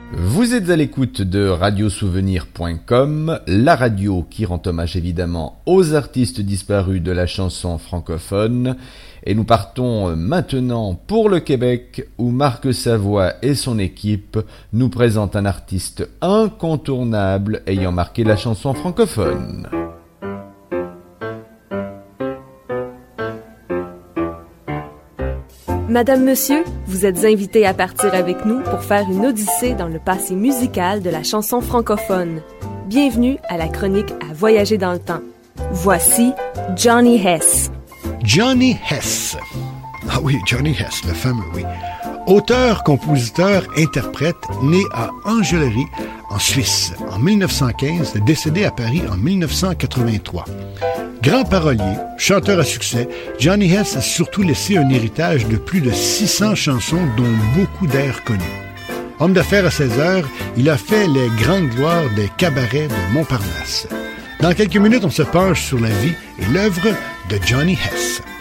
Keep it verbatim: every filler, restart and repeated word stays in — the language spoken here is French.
Vous êtes à l'écoute de radio souvenir point com, la radio qui rend hommage évidemment aux artistes disparus de la chanson francophone. Et nous partons maintenant pour le Québec où Marc Savoie et son équipe nous présentent un artiste incontournable ayant marqué la chanson francophone. Madame, Monsieur, vous êtes invités à partir avec nous pour faire une odyssée dans le passé musical de la chanson francophone. Bienvenue à la chronique à voyager dans le temps. Voici Johnny Hess. Johnny Hess. Ah oui, Johnny Hess, le fameux, oui. Auteur, compositeur, interprète, né à Angelary, en Suisse, en mille neuf cent quinze, décédé à Paris en mille neuf cent quatre-vingt-trois. Grand parolier, chanteur à succès, Johnny Hess a surtout laissé un héritage de plus de six cents chansons, dont beaucoup d'airs connus. Homme d'affaires à seize heures, il a fait les grandes gloires des cabarets de Montparnasse. Dans quelques minutes, on se penche sur la vie et l'œuvre de Johnny Hess.